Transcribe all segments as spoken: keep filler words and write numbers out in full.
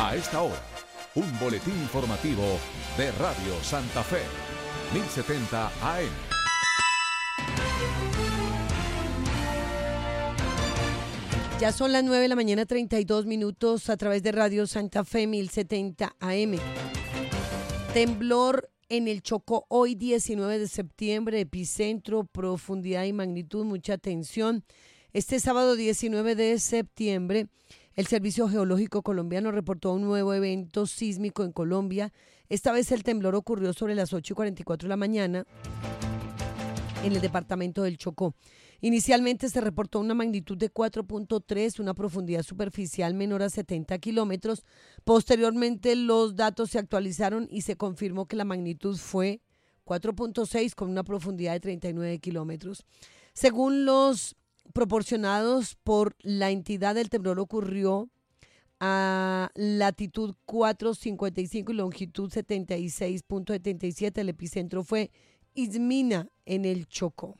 A esta hora, un boletín informativo de Radio Santa Fe, mil setenta A M. Ya son las nueve de la mañana, treinta y dos minutos, a través de Radio Santa Fe, mil setenta A M. Temblor en el Chocó hoy, diecinueve de septiembre, epicentro, profundidad y magnitud, mucha atención. Este sábado diecinueve de septiembre, el Servicio Geológico Colombiano reportó un nuevo evento sísmico en Colombia. Esta vez el temblor ocurrió sobre las ocho y cuarenta y cuatro de la mañana en el departamento del Chocó. Inicialmente se reportó una magnitud de cuatro punto tres, una profundidad superficial menor a setenta kilómetros. Posteriormente los datos se actualizaron y se confirmó que la magnitud fue cuatro punto seis con una profundidad de treinta y nueve kilómetros. Según los proporcionados por la entidad, el temblor ocurrió a latitud cuatro punto cincuenta y cinco y longitud setenta y seis punto setenta y siete. El epicentro fue Izmina, en el Chocó.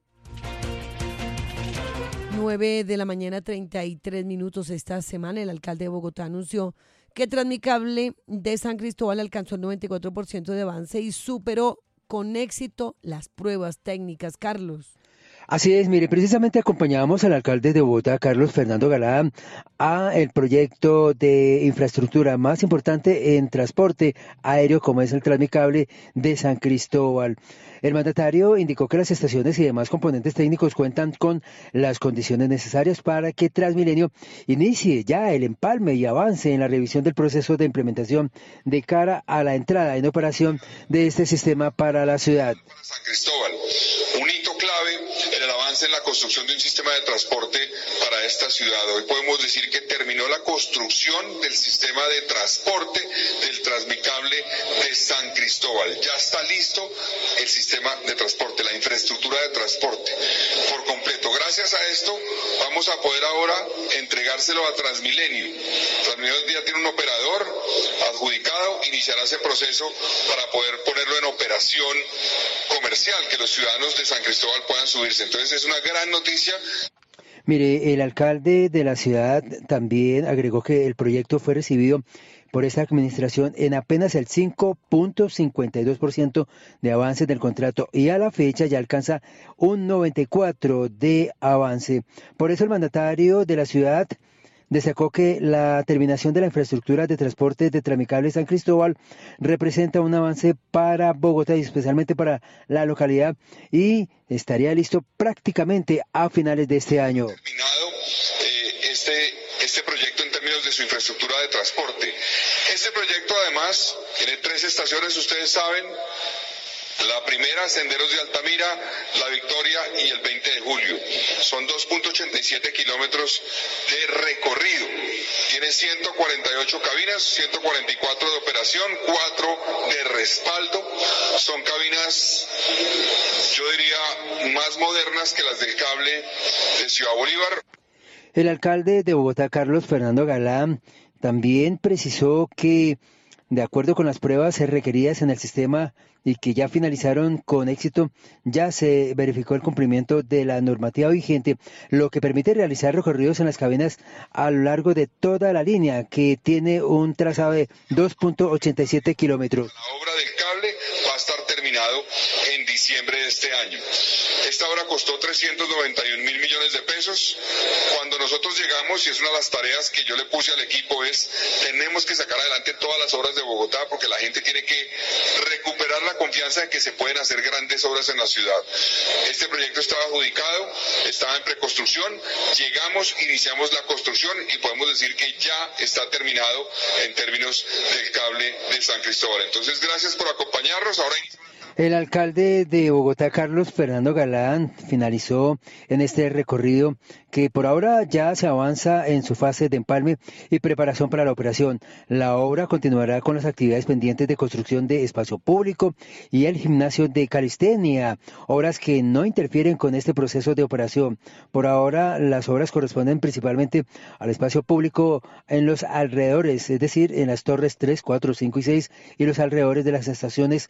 nueve de la mañana, treinta y tres minutos. Esta semana el alcalde de Bogotá anunció que Transmicable de San Cristóbal alcanzó el noventa y cuatro por ciento de avance y superó con éxito las pruebas técnicas. Carlos. Así es, mire, precisamente acompañábamos al alcalde de Bogotá, Carlos Fernando Galán, a el proyecto de infraestructura más importante en transporte aéreo como es el Transmicable de San Cristóbal. El mandatario indicó que las estaciones y demás componentes técnicos cuentan con las condiciones necesarias para que Transmilenio inicie ya el empalme y avance en la revisión del proceso de implementación de cara a la entrada en operación de este sistema para la ciudad. San Cristóbal, un hito clave en el avance en la construcción de un sistema de transporte para esta ciudad. Hoy podemos decir que terminó la construcción del sistema de transporte del Transmicable de San Cristóbal. Ya está listo el sistema de transporte, la infraestructura de transporte por completo. Gracias a esto vamos a poder ahora entregárselo a Transmilenio. Transmilenio ya tiene un operador adjudicado, iniciará ese proceso para poder ponerlo en operación comercial, que los ciudadanos de San Cristóbal puedan subirse. Entonces es una gran noticia. Mire, el alcalde de la ciudad también agregó que el proyecto fue recibido por esta administración en apenas el cinco punto cincuenta y dos por ciento de avance del contrato y a la fecha ya alcanza un noventa y cuatro por ciento de avance. Por eso el mandatario de la ciudad destacó que la terminación de la infraestructura de transporte de Transmicable San Cristóbal representa un avance para Bogotá y especialmente para la localidad y estaría listo prácticamente a finales de este año. Terminado eh, este, este proyecto en términos de su infraestructura de transporte. Este proyecto además tiene tres estaciones, ustedes saben. La primera, Senderos de Altamira, La Victoria y el veinte de julio. Son dos punto ochenta y siete kilómetros de recorrido. Tiene ciento cuarenta y ocho cabinas, ciento cuarenta y cuatro de operación, cuatro de respaldo. Son cabinas, yo diría, más modernas que las del cable de Ciudad Bolívar. El alcalde de Bogotá, Carlos Fernando Galán, también precisó que de acuerdo con las pruebas requeridas en el sistema y que ya finalizaron con éxito, ya se verificó el cumplimiento de la normativa vigente, lo que permite realizar recorridos en las cabinas a lo largo de toda la línea, que tiene un trazado de dos punto ochenta y siete kilómetros. La obra del cable va a estar terminado en diciembre de este año. Esta obra costó trescientos noventa y un mil millones de pesos. Cuando nosotros llegamos, y es una de las tareas que yo le puse al equipo, es tenemos que sacar adelante todas las obras de Bogotá porque la gente tiene que recuperar la confianza de que se pueden hacer grandes obras en la ciudad. Este proyecto estaba adjudicado, estaba en preconstrucción, llegamos, iniciamos la construcción y podemos decir que ya está terminado en términos del cable de San Cristóbal. Entonces, gracias por acompañarnos. Ahora el alcalde de Bogotá, Carlos Fernando Galán, finalizó en este recorrido que por ahora ya se avanza en su fase de empalme y preparación para la operación. La obra continuará con las actividades pendientes de construcción de espacio público y el gimnasio de calistenia, obras que no interfieren con este proceso de operación. Por ahora, las obras corresponden principalmente al espacio público en los alrededores, es decir, en las torres tres, cuatro, cinco y seis y los alrededores de las estaciones